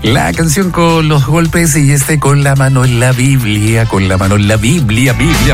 La canción con los golpes y con la mano en la Biblia, con la mano en la Biblia.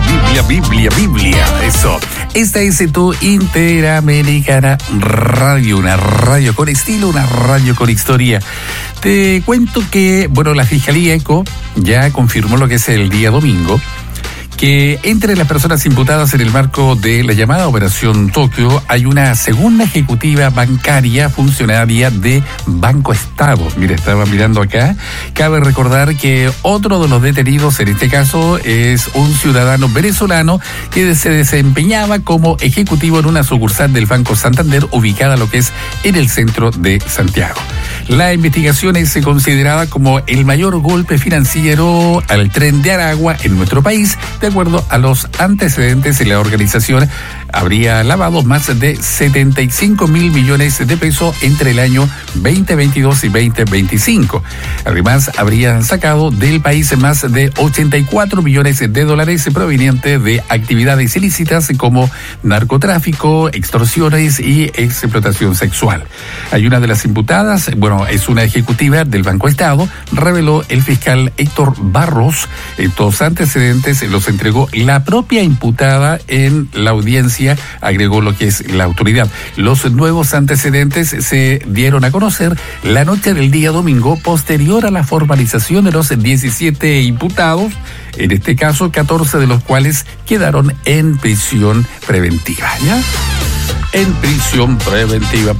Eso. Esta es tu Interamericana Radio, una radio con estilo, una radio con historia. Te cuento que, la Fiscalía ECO ya confirmó lo que es el día domingo, que entre las personas imputadas en el marco de la llamada Operación Tokio hay una segunda ejecutiva bancaria funcionaria de Banco Estado. Mira, estaba mirando acá. Cabe recordar que otro de los detenidos en este caso es un ciudadano venezolano que se desempeñaba como ejecutivo en una sucursal del Banco Santander ubicada lo que es en el centro de Santiago. La investigación es considerada como el mayor golpe financiero al Tren de Aragua en nuestro país. De acuerdo a los antecedentes, la organización habría lavado más de 75 mil millones de pesos entre el año 2022 y 2025. Además, habrían sacado del país más de 84 millones de dólares provenientes de actividades ilícitas como narcotráfico, extorsiones y explotación sexual. Hay una de las imputadas, es una ejecutiva del Banco Estado, reveló el fiscal Héctor Barros. Estos antecedentes los entregó la propia imputada en la audiencia, agregó lo que es la autoridad. Los nuevos antecedentes se dieron a conocer la noche del día domingo, posterior a la formalización de los 17 imputados, en este caso 14 de los cuales quedaron en prisión preventiva, ¿ya? En prisión preventiva.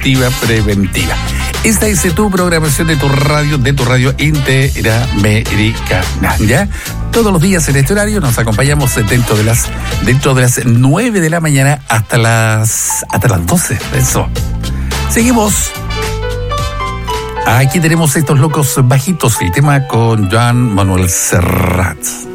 Esta es tu programación de tu radio Interamericana, ¿ya? Todos los días en este horario nos acompañamos dentro de las 9 de la mañana hasta las 12. Eso. Seguimos. Aquí tenemos estos locos bajitos, el tema con Joan Manuel Serrat.